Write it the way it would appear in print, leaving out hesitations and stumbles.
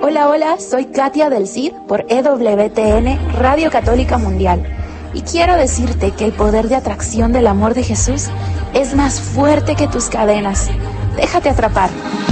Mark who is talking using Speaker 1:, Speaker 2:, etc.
Speaker 1: Hola, hola, soy Katia del CID por EWTN, Radio Católica Mundial. Y quiero decirte que el poder de atracción del amor de Jesús es más fuerte que tus cadenas. Déjate atrapar.